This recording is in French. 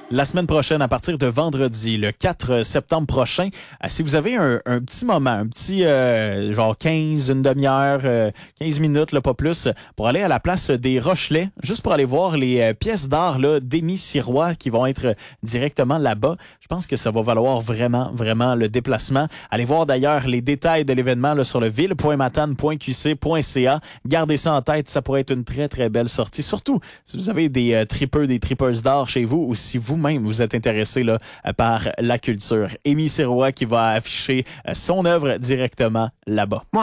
La semaine prochaine, à partir de vendredi, le 4 septembre prochain, si vous avez un petit moment, un petit genre 15, une demi-heure, 15 minutes, là, pas plus, pour aller à la place des Rochelais, juste pour aller voir les pièces d'art là d'Émy Sirois qui vont être directement là-bas. Je pense que ça va valoir vraiment, vraiment le déplacement. Allez voir d'ailleurs les détails de l'événement là, sur le ville.matane.qc.ca. Gardez ça en tête, ça pourrait être une très, très belle sortie. Surtout si vous avez des tripeux, des tripeuses d'art chez vous ou si vous-même vous êtes intéressé là, par la culture. Émy Sirois qui va afficher son œuvre directement là-bas.